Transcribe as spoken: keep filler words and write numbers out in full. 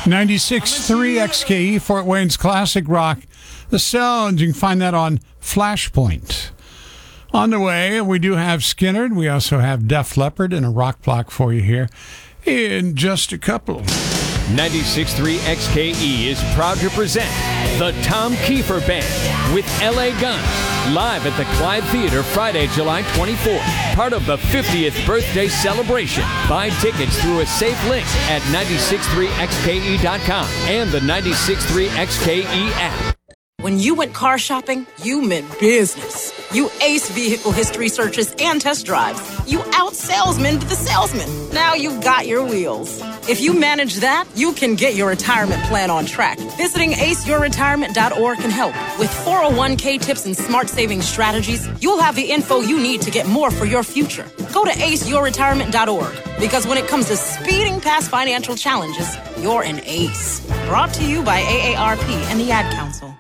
ninety-six point three X K E, Fort Wayne's classic rock, The Sounds. You can find that on Flashpoint. On the way, we do have Skynyrd. We also have Def Leppard and a rock block for you here in just a couple. ninety-six point three X K E is proud to present the Tom Kiefer Band with L A Guns, live at the Clyde Theater Friday, July twenty-fourth. Part of the fiftieth birthday celebration. Buy tickets through a safe link at nine six three X K E dot com and the ninety-six point three X K E app. When you went car shopping, you meant business. You aced vehicle history searches and test drives. You out-salesmaned the salesman. Now you've got your wheels. If you manage that, you can get your retirement plan on track. Visiting ace your retirement dot org can help. With four oh one k tips and smart saving strategies, you'll have the info you need to get more for your future. Go to ace your retirement dot org, because when it comes to speeding past financial challenges, you're an ace. Brought to you by A A R P and the Ad Council.